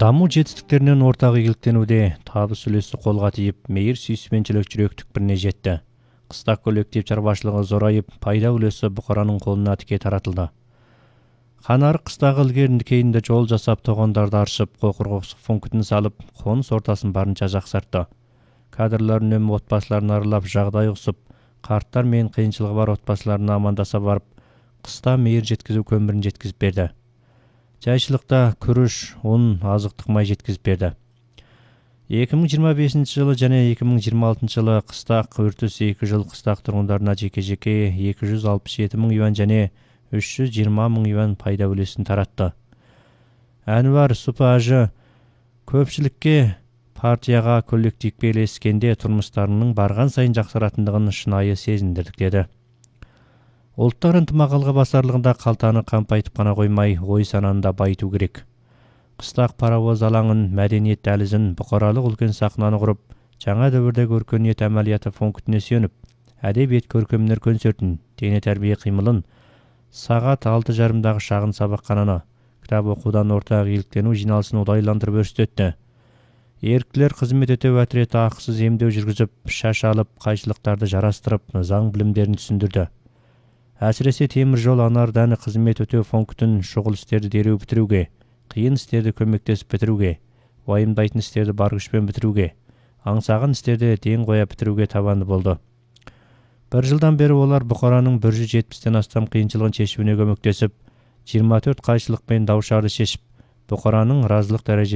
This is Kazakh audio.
Даму жетістіктерінен ортақ игіліктенуде табыс үлесі қолға тиіп, мейір сүйіспеншілік жүректік біріне жетті. Қыста коллектив чарбашылығы зорайып, пайда үлесі бұқараның қолына тіке таратылды. Қанары қыстағы ілгерінді кейінді жол жасап, тоғандарды аршып, қоқыр-қоқсық функетін салып, қоныс ортасын барынша жақсартты. Кадрлар үнемі отбасыларын аралап, жағдай ұқсып, қарттар мен қиыншылығы бар отбасыларына амандаса барып, қыста мейір жеткізу көмірін жеткізіп берді. Жайшылықта күріш, ұн, азықтық май жеткізіп берді. 2025 жылы және 2026 жылы қыстақ үртіс 2 жыл қыстақ тұрғындарына жеке-жеке 267 мың юан және 320 мың юан пайда үлесін таратты. Әнуар Супажы көпшілікке партияға коллектив белескенде тұрмыстарының барған сайын жақсаратындығын шынайы сезіндірдік деді. Ұлттар ынтымақалға басарлығында қалтаны қампайтып қана қоймай, ой сананы да байту керек. Қыстақ паровоз алаңын, мәдениет дәлізін, бұқаралық үлкен сахнаны құрып, жаңа дәуірдегі өркениет әмәлияты функтіне сүйеніп, әдебиет көркемдер концертін, дене тәрбие қимылын, сағат 6:30-дағы шағын сабақхананы, кітап оқудан ортақ игіліктену жиналысын оңтайландырып өрістетті. Еріктілер қызмет өтеу әтіреті ақысыз емдеу жүргізіп, шаш алып, қайшылықтарды жарастырып, заң білімдерін түсіндірді. Әсіресе темір жол анар дәні қызмет өтеу функтін шұғыл істерді дереу бітіруге, қиын істерді көмектесіп бітіруге, уайымдайтын істерді бар күшпен бітіруге, аңсаған істерді ден қоя бітіруге табанды болды. Бір жылдан бері олар бұқараның 170-тен астам қиыншылығын шешуіне көмектесіп, 24 қайшылық пен даушарды шешіп, бұқараның разылық дәрежесі